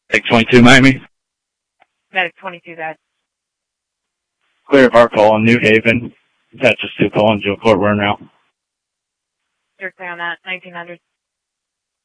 Take 22 Miami. Medic 22, that. Clear of our call on New Haven. That's just 2 calling Joe Court. We're now. You're clear on that, 1900.